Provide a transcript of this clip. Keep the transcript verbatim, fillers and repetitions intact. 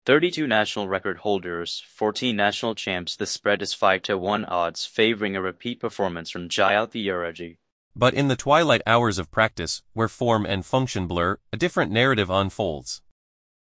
thirty-two national record holders, fourteen national champs. The spread is five to one odds, favoring a repeat performance from Jayal Theuraji. But in the twilight hours of practice, where form and function blur, a different narrative unfolds.